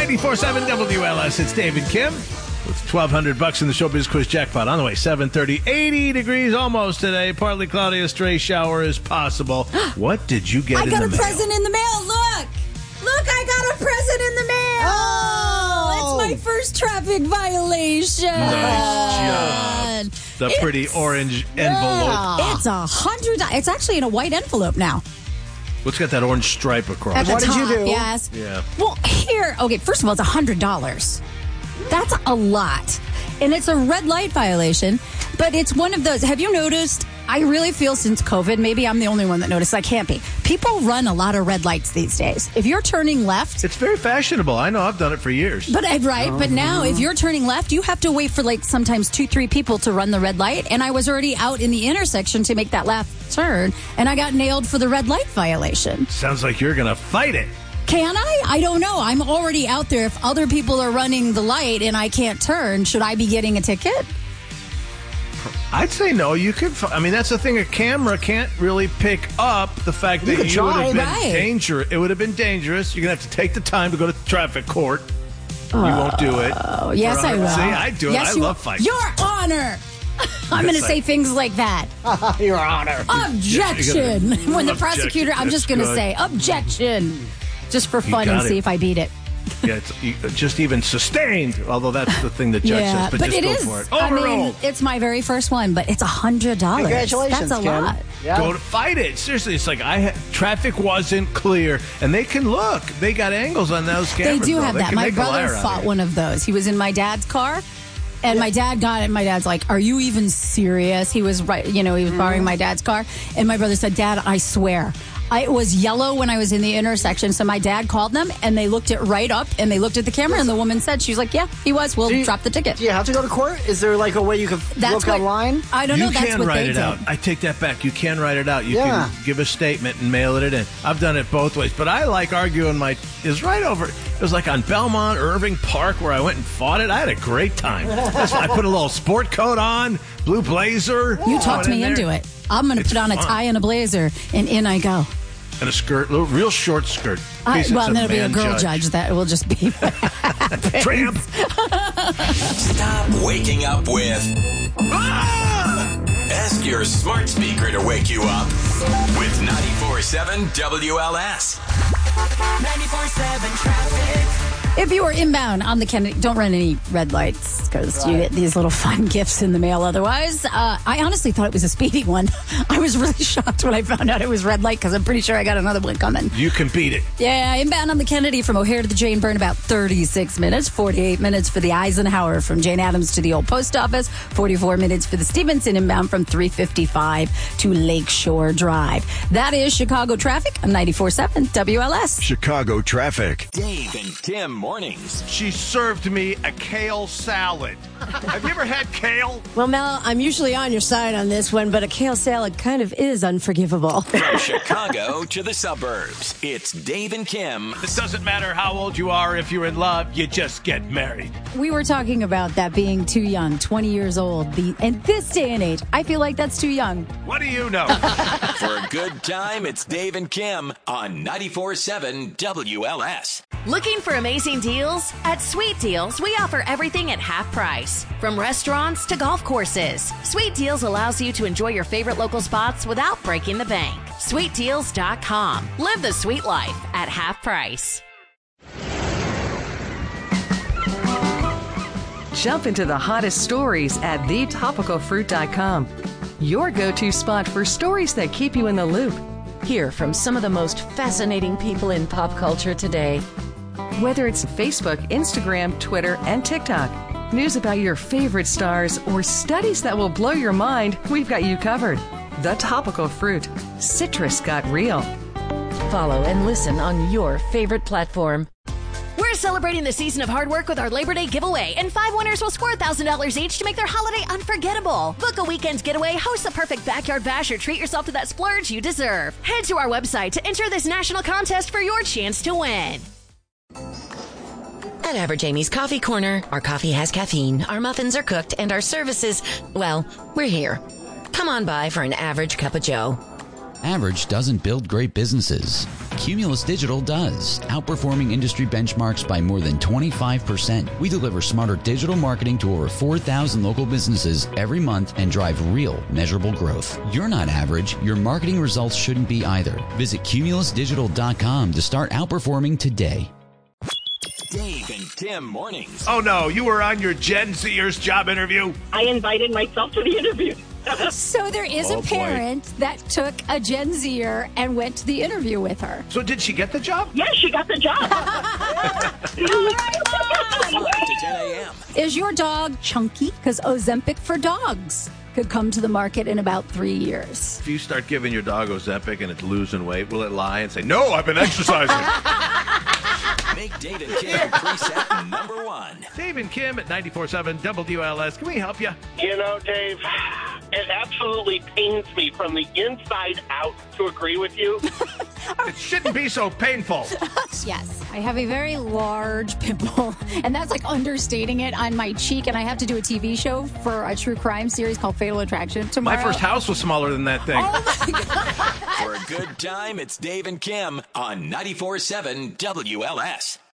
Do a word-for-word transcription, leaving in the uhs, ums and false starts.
ninety-four point seven W L S. It's Dave and Kim with twelve hundred bucks in the Showbiz Quiz jackpot. On the way, seven thirty, eighty degrees almost today. Partly cloudy, a stray shower is possible. What did you get I in got the a mail? present in the mail. Look. Look, I got a present in the mail. Oh. It's my first traffic violation. Nice job. The pretty It's- orange envelope. It's a hundred. It's actually in a white envelope now. What's got that orange stripe across At the it? What did you top, do? Yes. Yeah. Well, here, okay, first of all, it's a hundred dollars. That's a lot. And it's a red light violation, but it's one of those. Have you noticed? I really feel since COVID, maybe I'm the only one that noticed. I can't be. People run a lot of red lights these days. If you're turning left, It's very fashionable. I know. I've done it for years. but uh, right, but now if you're turning left, you have to wait for like sometimes two, three people to run the red light. And I was already out in the intersection to make that left turn, and I got nailed for the red light violation. Sounds like you're going to fight it. Can I? I don't know. I'm already out there. If other people are running the light and I can't turn, should I be getting a ticket? I'd say no. You could. f- I mean, that's the thing. A camera can't really pick up the fact that You you, could would try, have been right. dangerous. It would have been dangerous. You're gonna have to take the time to go to traffic court. You won't do it. Oh, yes, I will. See, I do it. Yes, I you love will. fighting. Your Honor. I'm going to I- say things like that. Your Honor. Objection. You're gonna- When the Objection. prosecutor, I'm just going to That's say objection. Just for fun got and see it. if I beat it. Yeah, it's you- just even sustained. Although that's the thing the judge Yeah, says. But, but just it go is. for it. I mean, Overruled. it's my very first one, but it's a hundred dollars. Congratulations, That's a Kim. lot. Yeah. Go to fight it. Seriously, it's like I had, traffic wasn't clear, and they can look. They got angles on those They cameras. do though. have They that. can My make a brother liar out of fought you. one of those. He was in my dad's car, and my dad got it. And my dad's like, "Are you even serious?" He was right. You know, he was borrowing my dad's car, and my brother said, "Dad, I swear." I, it was yellow when I was in the intersection, so my dad called them, and they looked it right up, and they looked at the camera, and the woman said, "She's like, yeah, he was. We'll Do you- drop the ticket." Do you have to go to court? Is there like a way you can That's look what, online? I don't You know. That's can what write they it did. out. I take that back. You can write it out. You Yeah. can give a statement and mail it in. I've done it both ways, but I like arguing my. It was right over. It was like on Belmont, Irving Park, where I went and fought it. I had a great time. That's why I put a little sport coat on, blue blazer. You talked went me in into there. it. I'm going to It's put on a fun. tie and a blazer, and in I go. And a skirt, little, real short skirt. in I, case well, it's then it'll be a man girl judge. That will just be. Tramp. Stop waking up with. Ah! Ask your smart speaker to wake you up with ninety-four point seven W L S. ninety-four point seven traffic. If you are inbound on the Kennedy, don't run any red lights because you get these little fun gifts in the mail otherwise. Uh, I honestly thought it was a speeding one. I was really shocked when I found out it was red light because I'm pretty sure I got another one coming. You can beat it. Yeah, inbound on the Kennedy from O'Hare to the Jane Byrne, about thirty-six minutes. forty-eight minutes for the Eisenhower from Jane Addams to the old post office. forty-four minutes for the Stevenson inbound from three fifty-five to Lakeshore Drive. That is Chicago traffic on ninety-four point seven W L S. Chicago traffic. Dave and Kim mornings. She served me a kale salad. Have you ever had kale? Well, Mel, I'm usually on your side on this one, but a kale salad kind of is unforgivable. From Chicago to the suburbs, it's Dave and Kim. It doesn't matter how old you are. If you're in love, you just get married. We were talking about that being too young, twenty years old. The, in this day and age, I feel like that's too young. What do you know? For a good time, it's Dave and Kim on ninety-four point seven W L S. Looking for amazing deals? At Sweet Deals, we offer everything at half price. From restaurants to golf courses, Sweet Deals allows you to enjoy your favorite local spots without breaking the bank. sweet deals dot com. Live the sweet life at half price. Jump into the hottest stories at the topical fruit dot com. Your go-to spot for stories that keep you in the loop. Hear from some of the most fascinating people in pop culture today. Whether it's Facebook, Instagram, Twitter, and TikTok, news about your favorite stars, or studies that will blow your mind, we've got you covered. The Topical Fruit. Citrus got real. Follow and listen on your favorite platform. We're celebrating the season of hard work with our Labor Day giveaway, and five winners will score one thousand dollars each to make their holiday unforgettable. Book a weekend getaway, host a perfect backyard bash, or treat yourself to that splurge you deserve. Head to our website to enter this national contest for your chance to win. At Average Amy's Coffee Corner, our coffee has caffeine, our muffins are cooked, and our services, well, we're here. Come on by for an average cup of joe. Average doesn't build great businesses. Cumulus Digital does, outperforming industry benchmarks by more than twenty-five percent. We deliver smarter digital marketing to over four thousand local businesses every month and drive real, measurable growth. You're not average. Your marketing results shouldn't be either. Visit cumulus digital dot com to start outperforming today. Dave and Tim mornings. Oh, no, you were on your Gen Zers job interview? I invited myself to the interview. So there is Oh, a parent boy. that took a Gen Zer and went to the interview with her. So did she get the job? Yes, she got the job. to ten a.m. Is your dog chunky? Because Ozempic for dogs could come to the market in about three years. If you start giving your dog Ozempic and it's losing weight, will it lie and say, no, I've been exercising? Make Dave and Kim preset number one. Dave and Kim at ninety-four point seven W L S. Can we help you? You know, Dave, it absolutely pains me from the inside out to agree with you. It shouldn't be so painful. Yes, I have a very large pimple, and that's like understating it, on my cheek, and I have to do a T V show for a true crime series called Fatal Attraction tomorrow. My first house was smaller than that thing. Oh my God. For a good time, it's Dave and Kim on ninety-four point seven W L S.